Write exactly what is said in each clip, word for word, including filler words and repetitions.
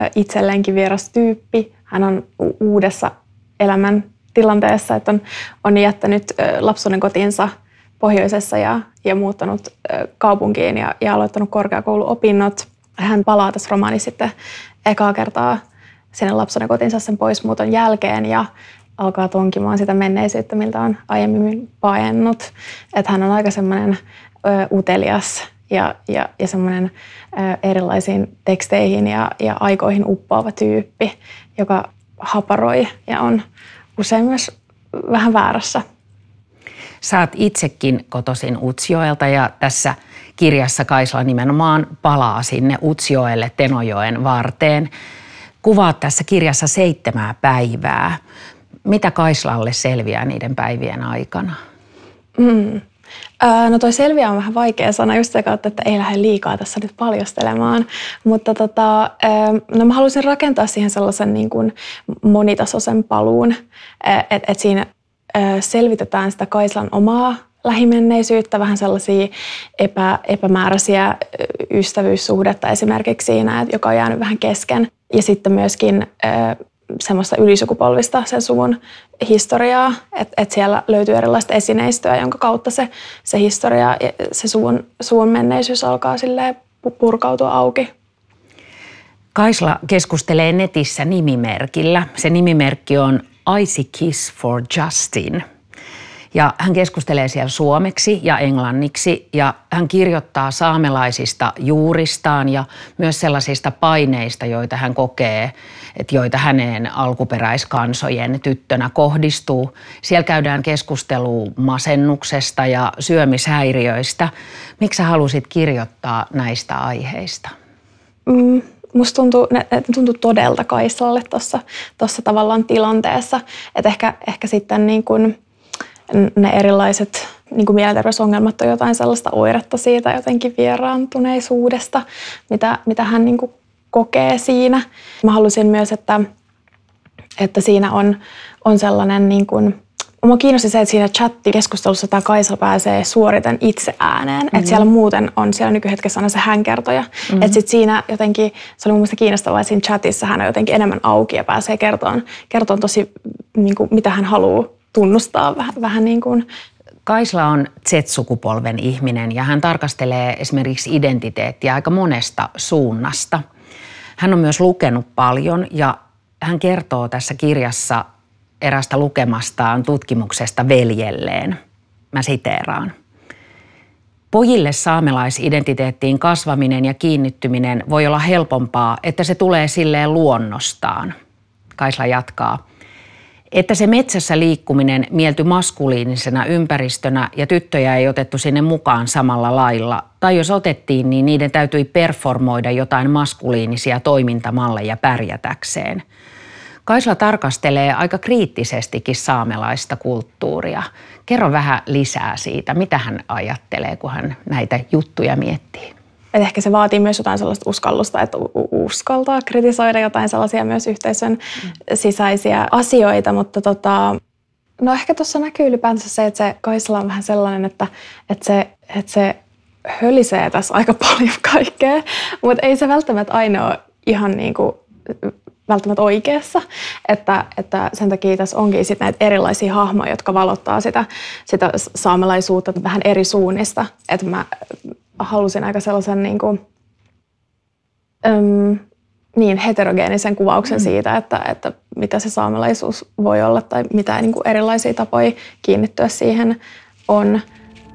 itselleenkin vieras tyyppi. Hän on uudessa elämän tilanteessa, että on, on jättänyt lapsuuden kotinsa pohjoisessa ja, ja muuttanut kaupunkiin ja, ja aloittanut korkeakouluopinnot. Hän palaa tässä romaanissa sitten ekaa kertaa sinne lapsuuden kotinsa sen poismuuton jälkeen ja alkaa tonkimaan sitä menneisyyttä, miltä on aiemmin paennut. Että hän on aika semmoinen utelias ja, ja, ja semmoinen erilaisiin teksteihin ja, ja aikoihin uppoava tyyppi, joka haparoi ja on usein myös vähän väärässä. Sä oot itsekin kotoisin Utsjoelta ja tässä kirjassa Kaisla nimenomaan palaa sinne Utsjoelle Tenojoen varteen. Kuvaat tässä kirjassa seitsemää päivää. Mitä Kaislalle selviää niiden päivien aikana? Mm. No toi selviää on vähän vaikea sana just se kautta, että ei lähde liikaa tässä nyt paljastelemaan. Mutta tota, no mä haluaisin rakentaa siihen sellaisen niin kuin monitasoisen paluun, että et siinä selvitetään sitä Kaislan omaa lähimenneisyyttä, vähän sellaisia epä, epämääräisiä ystävyyssuhdetta esimerkiksi siinä, joka on jäänyt vähän kesken. Ja sitten myöskin semmoista ylisukupolvista sen suvun historiaa, että et siellä löytyy erilaista esineistöä, jonka kautta se, se historia ja se suvun, suvun menneisyys alkaa silleen purkautua auki. Kaisla keskustelee netissä nimimerkillä. Se nimimerkki on Icy Kiss for Justin. Ja hän keskustelee siellä suomeksi ja englanniksi ja hän kirjoittaa saamelaisista juuristaan ja myös sellaisista paineista, joita hän kokee, että joita häneen alkuperäiskansojen tyttönä kohdistuu. Siellä käydään keskustelua masennuksesta ja syömishäiriöistä. Miksi sä halusit kirjoittaa näistä aiheista? Mm. Musta tuntuu, ne, ne tuntuu todelta Kaislalle tuossa tavallaan tilanteessa, että ehkä, ehkä sitten niin kun ne erilaiset niin kun mielenterveysongelmat on jotain sellaista oiretta siitä jotenkin vieraantuneisuudesta, mitä, mitä hän niin kun kokee siinä. Mä halusin myös, että, että siinä on, on sellainen niin kun, mua kiinnosti se, että siinä chattikeskustelussa tämä Kaisla pääsee suoriten itse ääneen. Mm-hmm. Että siellä muuten on siellä nykyhetkessä aina se hänkertoja. Mm-hmm. Että sitten siinä jotenkin, se oli mun mielestä kiinnostavaa, että siinä chatissa hän on jotenkin enemmän auki ja pääsee kertomaan, kertomaan tosi, niin kuin, mitä hän haluaa tunnustaa vähän, vähän niin kuin. Kaisla on Z-sukupolven ihminen ja hän tarkastelee esimerkiksi identiteettiä aika monesta suunnasta. Hän on myös lukenut paljon ja hän kertoo tässä kirjassa erästä lukemastaan tutkimuksesta veljelleen. Mä siteeraan. Pojille saamelaisidentiteettiin kasvaminen ja kiinnittyminen voi olla helpompaa, että se tulee silleen luonnostaan. Kaisla jatkaa. Että se metsässä liikkuminen mieltyi maskuliinisena ympäristönä ja tyttöjä ei otettu sinne mukaan samalla lailla. Tai jos otettiin, niin niiden täytyi performoida jotain maskuliinisia toimintamalleja pärjätäkseen. Kaisla tarkastelee aika kriittisestikin saamelaista kulttuuria. Kerro vähän lisää siitä, mitä hän ajattelee, kun hän näitä juttuja miettii. Et ehkä se vaatii myös jotain sellaista uskallusta, että uskaltaa kritisoida jotain sellaisia myös yhteisön sisäisiä asioita, mutta tota, no ehkä tuossa näkyy ylipäänsä se, että se Kaisla on vähän sellainen, että, että, se, että se hölisee tässä aika paljon kaikkea, mutta ei se välttämättä aina ole ihan niin kuin välttämättä oikeassa, että, että sen takia tässä onkin sit näitä erilaisia hahmoja, jotka valottaa sitä, sitä saamelaisuutta vähän eri suunnista. Että mä halusin aika sellaisen niin kuin, äm, niin heterogeenisen kuvauksen mm. siitä, että, että mitä se saamelaisuus voi olla tai mitä niin kuin erilaisia tapoja kiinnittyä siihen on.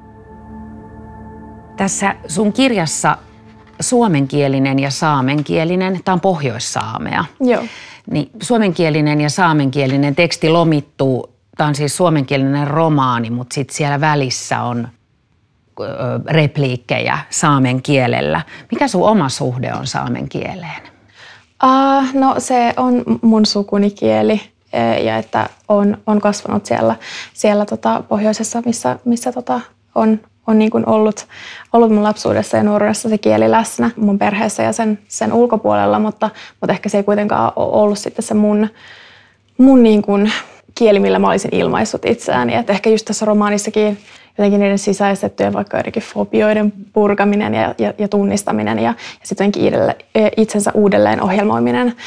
Tässä sun kirjassa suomenkielinen ja saamenkielinen, tämä on pohjoissaamea. Joo. Niin suomenkielinen ja saamenkielinen teksti lomittuu, tämä on siis suomenkielinen romaani, mutta sitten siellä välissä on ö, repliikkejä saamen kielellä. Mikä sun oma suhde on saamen kieleen? Uh, no se on mun sukunikieli ja että on, on kasvanut siellä, siellä tota, pohjoisessa, missä, missä tota, on on niin kuin ollut, ollut mun lapsuudessa ja nuoruudessa se kieli läsnä mun perheessä ja sen, sen ulkopuolella, mutta, mutta ehkä se ei kuitenkaan ole ollut sitten se mun, mun niin kuin kieli, millä mä olisin ilmaissut itseäni. Et ehkä just tässä romaanissakin jotenkin niiden sisäistettyjen vaikka joidenkin fobioiden purkaminen ja, ja, ja tunnistaminen ja, ja sitten itsensä uudelleen ohjelmoiminen